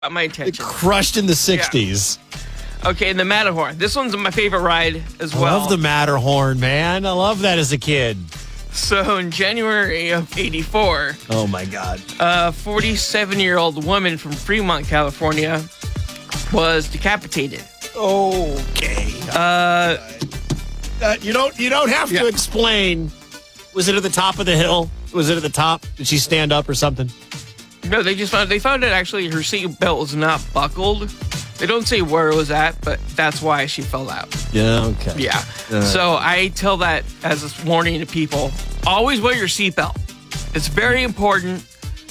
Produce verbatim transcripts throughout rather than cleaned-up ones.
Got my attention. Crushed in the sixties. Yeah. Okay, and the Matterhorn. This one's my favorite ride as well. I love the Matterhorn, man. I love that as a kid. So in January of eighty-four, oh my God, a forty-seven-year-old woman from Fremont, California, was decapitated. Okay. Uh, uh, you don't you don't have yeah. to explain. Was it at the top of the hill? Was it at the top? Did she stand up or something? No, they just found they found that actually her seat belt was not buckled. They don't say where it was at, but that's why she fell out. Yeah, okay. Yeah. Uh, so I tell that as a warning to people. Always wear your seatbelt. It's very important.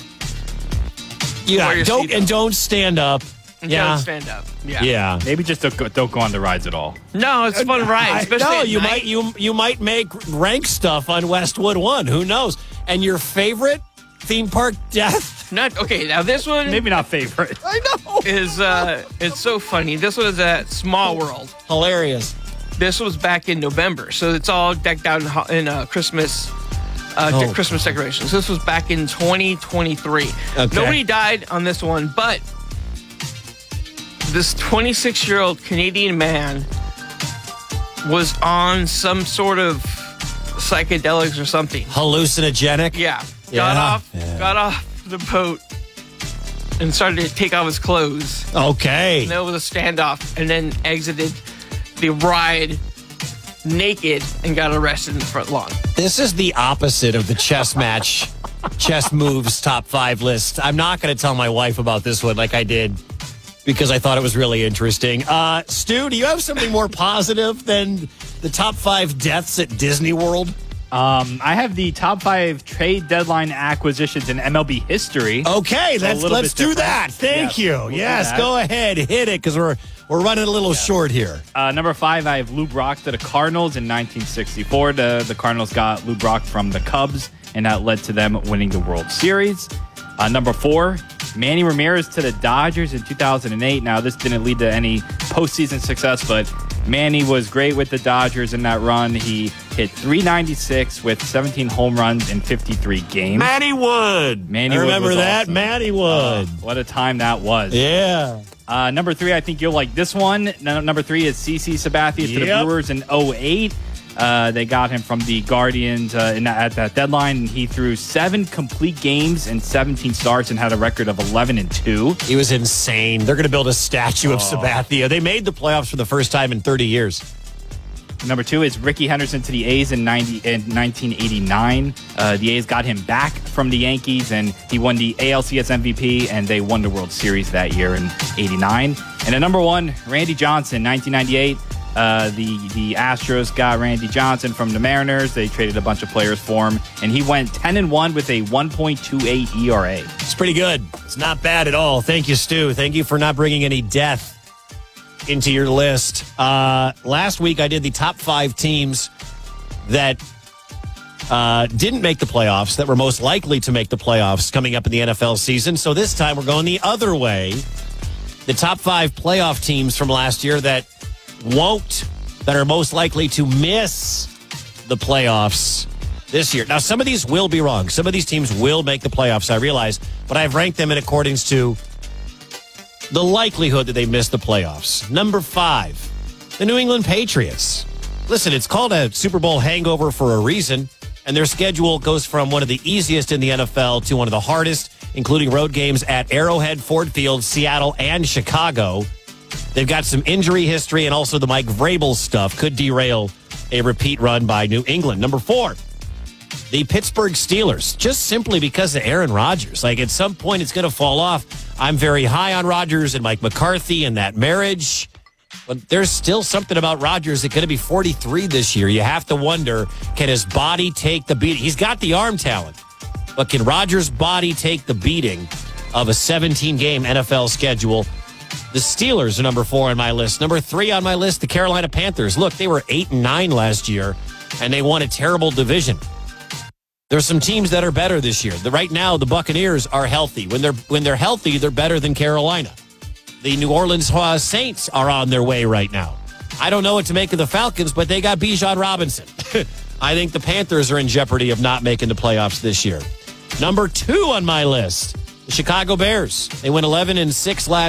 Yeah, don't and don't stand up. And yeah. Don't stand up. Yeah. Yeah. Maybe just don't go, don't go on the rides at all. No, it's a fun ride. Especially no, at you night. might you you might make rank stuff on Westwood One. Who knows? And your favorite theme park death? Not okay. Now this one, maybe not favorite. I know. Is uh, it's so funny. This one is at Small World. Hilarious. This was back in November, so it's all decked out in, ho- in uh, Christmas. Uh, Oh, de- Christmas decorations. This was back in twenty twenty-three. Okay. Nobody died on this one, but this twenty-six-year-old Canadian man was on some sort of psychedelics or something. Hallucinogenic? Yeah. Got Yeah. off Yeah. got off the boat and started to take off his clothes. Okay. And there was a standoff and then exited the ride naked and got arrested in the front lawn. This is the opposite of the chess match, chess moves top five list. I'm not going to tell my wife about this one like I did because I thought it was really interesting. Uh, Stu, do you have something more positive than the top five deaths at Disney World? Um, I have the top five trade deadline acquisitions in M L B history. Okay, So a let's little let's bit do different. that. Thank Yeah, you. we'll do yes, that. go ahead, hit it because we're we're running a little short here. Uh, number five, I have Lou Brock to the Cardinals in nineteen sixty-four. The, the Cardinals got Lou Brock from the Cubs, and that led to them winning the World Series. Uh, number four, Manny Ramirez to the Dodgers in two thousand eight. Now, this didn't lead to any postseason success, but Manny was great with the Dodgers in that run. He hit three ninety-six with seventeen home runs in fifty-three games. Manny Wood. Manny I Wood remember was that. awesome. Manny Wood. Uh, what a time that was. Yeah. Uh, number three, I think you'll like this one. No, number three is C C Sabathia to the Yep. Brewers in oh eight. Uh, they got him from the Guardians uh, in that, at that deadline, and he threw seven complete games and seventeen starts and had a record of eleven and two. He was insane. They're going to build a statue of Oh. Sabathia. They made the playoffs for the first time in thirty years. Number two is Ricky Henderson to the A's in ninety in nineteen eighty-nine. Uh, the A's got him back from the Yankees, and he won the A L C S M V P, and they won the World Series that year in eighty-nine. And at number one, Randy Johnson, nineteen ninety-eight. Uh, the the Astros got Randy Johnson from the Mariners. They traded a bunch of players for him, and he went ten and one with a one point two eight E R A. It's pretty good. It's not bad at all. Thank you, Stu. Thank you for not bringing any death into your list. Uh, last week, I did the top five teams that uh, didn't make the playoffs, that were most likely to make the playoffs coming up in the N F L season. So this time, we're going the other way. The top five playoff teams from last year that won't, that are most likely to miss the playoffs this year. Now, some of these will be wrong. Some of these teams will make the playoffs, I realize, but I've ranked them in accordance to the likelihood that they miss the playoffs. Number five, the New England Patriots. Listen, it's called a Super Bowl hangover for a reason, and their schedule goes from one of the easiest in the N F L to one of the hardest, including road games at Arrowhead, Ford Field, Seattle, and Chicago. They've got some injury history, and also the Mike Vrabel stuff could derail a repeat run by New England. Number four, the Pittsburgh Steelers, just simply because of Aaron Rodgers. Like, at some point, it's going to fall off. I'm very high on Rodgers and Mike McCarthy and that marriage, but there's still something about Rodgers that's going to be forty-three this year. You have to wonder, can his body take the beating? He's got the arm talent, but can Rodgers' body take the beating of a seventeen-game N F L schedule? The Steelers are number four on my list. Number three on my list, the Carolina Panthers. Look, they were eight and nine last year, and they won a terrible division. There's some teams that are better this year. The, right now, the Buccaneers are healthy. When they're when they're healthy, they're better than Carolina. The New Orleans uh, Saints are on their way right now. I don't know what to make of the Falcons, but they got Bijan Robinson. I think the Panthers are in jeopardy of not making the playoffs this year. Number two on my list, The Chicago Bears. They went eleven and six last